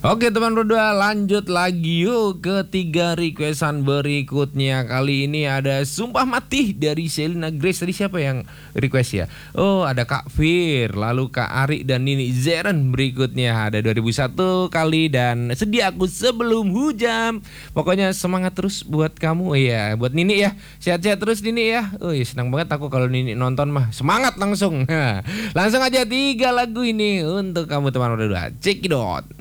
Oke teman berdua, lanjut lagi yuk ke 3 requestan berikutnya. Kali ini ada Sumpah Mati dari Selina Grace. Tadi siapa yang request ya? Oh, ada Kak Fir, lalu Kak Ari dan Nini Zeren. Berikutnya ada 2001 kali dan Sedia Aku Sebelum Hujan. Pokoknya semangat terus buat kamu. Iya, buat Nini ya. Sehat-sehat terus Nini ya. Oh iya, senang banget aku kalau Nini nonton mah. Semangat langsung. Langsung aja 3 lagu ini untuk kamu teman berdua. Cekidot.